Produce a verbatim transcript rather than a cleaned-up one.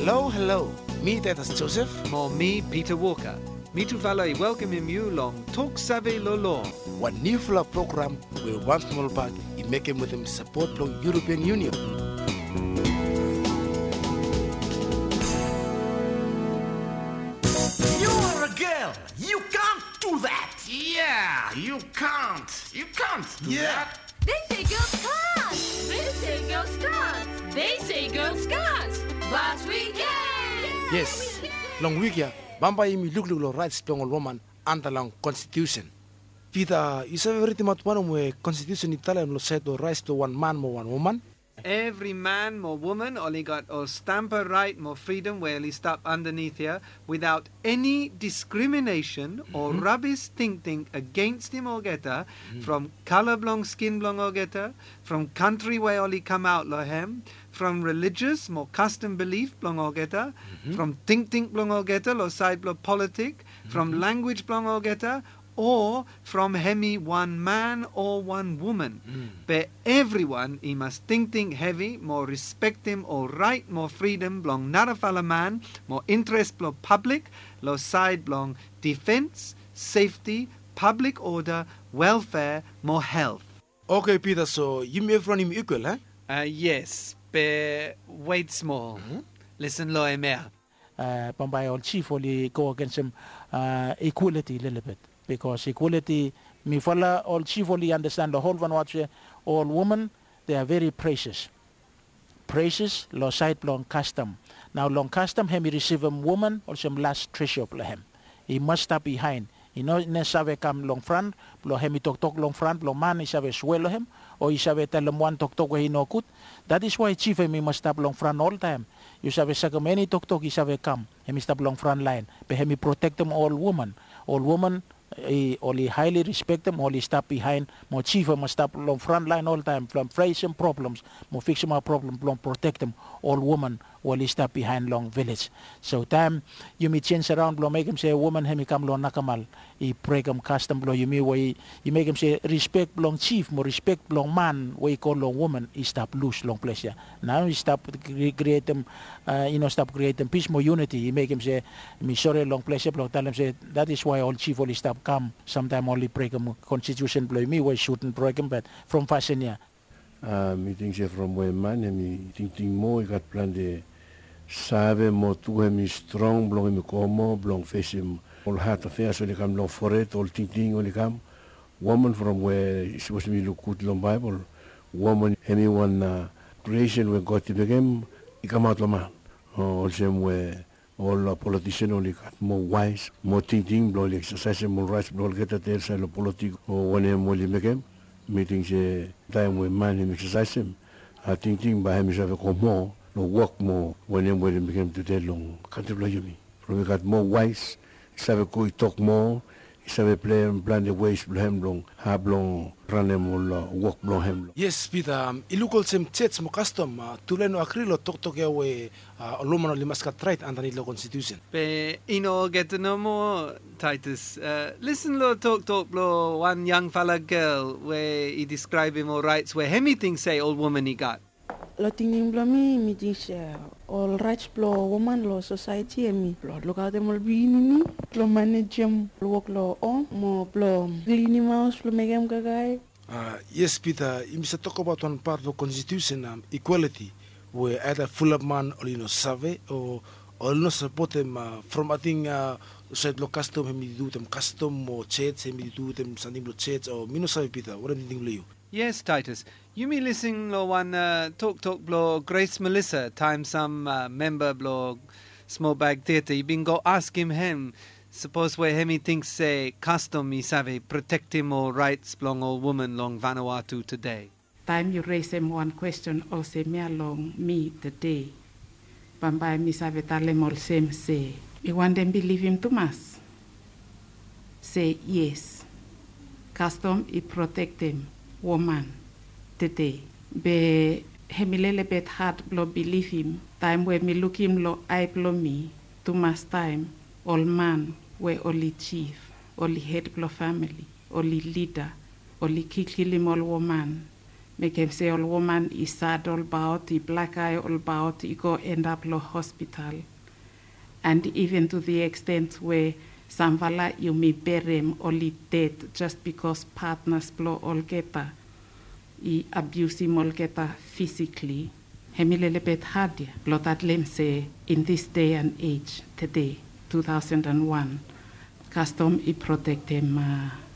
Hello, hello. Me, that is Joseph. More me, Peter Walker. Me too valai welcome you long Talk Save Lolo. One new fla program will one small part in making with them support from European Union. You're a girl. You can't do that. Yeah, you can't. You can't do Yeah. that. They say girls can't. They say girls can't. They say girls can't. But we can. Yes. Long week ya, bamba imi look look lo rights long woman under long constitution. Peter, you say very much one way constitution Italian lo said the rights to one man more one woman. Every man, more woman, only got or stamper right, more freedom, where he stop underneath here without any discrimination or Mhm. rubbish thinking against him or get her, Mhm. from color blong, skin blong or get her, from country where only come out lo hem, from religious, more custom belief blong or get her, Mhm. from think think blong or get her, lo side blong politic, from Mhm. language blong or get her, or from hemi one man or one woman. Mm. But everyone, he must think think heavy, more respect him, or right, more freedom, blong not a fella man, more interest blong public, lo side blong defense, safety, public order, welfare, more health. Okay, Peter, so you make everyone him equal, eh? Uh, yes, but wait small. Mhm. Listen lo emer. uh, Bombay or chief only go against him uh, equality a little bit, because equality me fella all chief only understand the whole one watch all women they are very precious precious lo side long custom now long custom him receive a woman or some last treasure of him he must stop behind you know ne save come long front lo him tok tok long front lo man is save swallow him or he save tell him one tok tok he no good. That is why chief him must stop long front all time. You save second many tok tok he save come him stop long front line but him protect them all women all women he only highly respect them, only stop behind. More chief must stop long front line all time. From facing problems, more fix my problem, long protect them. All women only stop behind long village. So time you may change around, blow make him say woman him come long nakamal. He break him custom blow you me way you make him say respect long chief, more respect long man, way call long woman, he stop loose long pleasure. Now he stop create them uh, you know stop creating peace more unity. He make him say me sorry long pleasure, blow tell him say that is why all chief only stop come sometime only break him constitution blow me way shouldn't break him but from fashion yeah. Uh, meeting say from where man and think think more got plan de save mo tu hemi strong blong mi como blong face him all hat affairs when come long for it all think think when come woman from where she supposed to be look good long Bible woman hemi one uh, creation when God became he come out lo man all same way all uh, politician only got more wise more thinking blong exercise more rights blong get at there side politic or when him only became meeting say time when man him exercise him I think think by him have a more no work more when him when him became to that long country blow you me from got more wise he savait go talk more he savait play and plan the ways blow him long have long run him all work blow him. Yes, Peter, um, ilukol sem church mo custom, uh, tulen no akrilo tok tok yawe uh, olumano limas ka right underneath the constitution. Be ino get to know more, Titus. Uh, listen lo talk talk lo one young fella girl where he describe him all rights where hemi things say old woman he got. Lo tingin blo mi mi dis all rights blo woman lo society mi blo lo ka dem bini ni blo manage em work lo on mo blo glini mouse blo megem gagay. Uh, yes, Peter, you must talk about one part of the constitution, um, equality, where either full of man or you know save or or you know support them uh, from I think uh, said lo custom him do them custom or church him do them something lo church or you know save Peter. What do you think lo you? Yes, Titus. You mean listening lo one uh, talk talk blo Grace Melissa time some uh, member blo small bag theatre. You been go ask him him. Suppose where hemi thinks say custom me save protect him or rights belong all woman long Vanuatu today. Time you raise him one question or say me along me today. Bambai mi save talem all same say. You want them believe him to mass? Say yes. Custom he protect him woman today. Be hemilele bet hard blow believe him. Time where me look him lo I blow me to mass time. All man were only chief, only head blow family, only leader, only kill him all woman. Make him say all woman is sad all about, he black eye all about, he go end up lo hospital. And even to the extent where Samvala you may bury him only dead just because partners blow all geta, he abuse him all geta physically. Hemilele bet hadia, blow that lem say in this day and age, today, two thousand one, custom he protect him. Uh,